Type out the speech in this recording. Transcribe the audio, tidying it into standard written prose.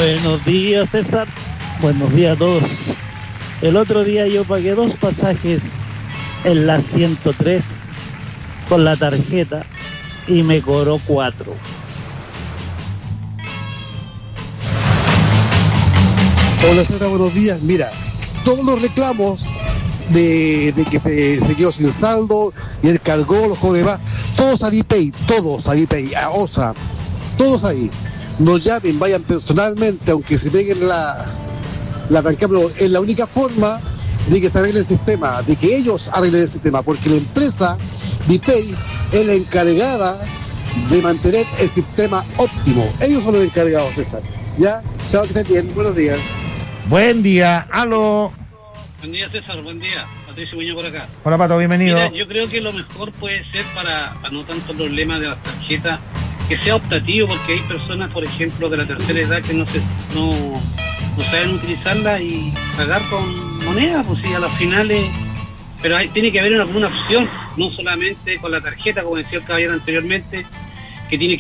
Buenos días, César. Buenos días a todos. El otro día yo pagué 2 pasajes en la 103 con la tarjeta y me cobró 4. Hola César, buenos días. Mira, todos los reclamos de que se quedó sin saldo y él cargó los cobros de más, todos a DPay, a OSA, todos ahí. Nos llamen, vayan personalmente, aunque se peguen la tranca, pero es la única forma de que se arregle el sistema, de que ellos arreglen el sistema, porque la empresa DPay es la encargada de mantener el sistema óptimo. Ellos son los encargados, César. ¿Ya? Chao, que estén bien. Buenos días. Buen día. Aló. Buen día, César. Buen día. Patricio Muñoz por acá. Hola, Pato. Bienvenido. Mira, yo creo que lo mejor puede ser para no tanto problema de las tarjetas, que sea optativo, porque hay personas, por ejemplo, de la tercera edad que no saben utilizarla y pagar con moneda, pues sí, a las finales. Pero tiene que haber alguna opción, no solamente con la tarjeta, como decía el caballero anteriormente, que tiene que